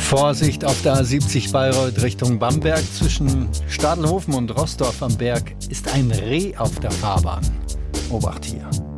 Vorsicht auf der A70 Bayreuth Richtung Bamberg. Zwischen Stadelhofen und Roßdorf am Berg ist ein Reh auf der Fahrbahn. Obacht hier.